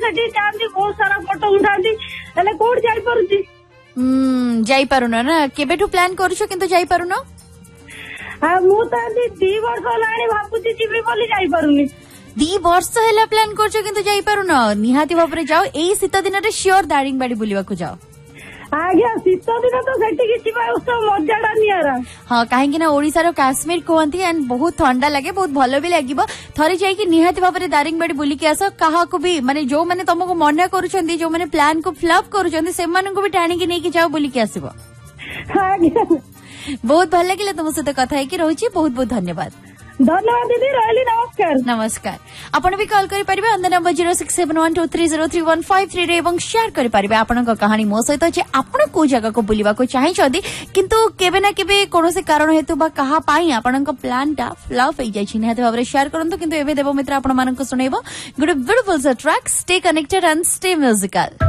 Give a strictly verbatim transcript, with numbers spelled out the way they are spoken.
सेठी जाती बहुत सारा फोटो उठाती हेले कोड जाई परुची हम्म जाई पारुना ना केबेठू प्लान करूछो किंतु जाई पारुना हां मु त आदि दो वर्ष लाणी भाबुची जिबी बोली जाई परुनी दी वर्ष हैला प्लान करछो किंतु जाई पारुना निहाती भाबरे जाओ एई शीत दिन रे श्योर दारिंगबाड़ी बुलिवा को जाओ आज्ञा शीत दिन तो सेठी किछि मजाटा निरा हाँ कहीं ओडिशार काश्मीर कहती एंड बहुत ठंडा लगे बहुत भल भी लगे थरे जाइए निहाती भाव में दारिंगबाड़ी बुलिकी आस क्या भी माने जो मैंने तुमको मना करुछंती जो मैंने प्लान को फ्लॉप करुछंती से माननको भी टाणी नहीं जाओ बुलिकी आसीबो बहुत भल लगे तुम सहित कथा है रोची बहुत बहुत धन्यवाद धन्यवाद दीदी रही नमस्कार नमस्कार आपण भी कॉल करि परिबे on the number zero six seven one two three zero three one five three रे एवं शेयर करि परिबे आपण को कहानी मो सहित जे आपण को जगह को बुलिबा को चाहि छथि किंतु केबे ना केबे कोनोसे कारण हेतु बा कहा पाई आपण को प्लान टा फ्लॉप हो जाय छी नेते भाबरे शेयर करंतु किंतु एबे देव मित्र आपण मानन को सुनेबो good beautiful track stay connected and stay musical.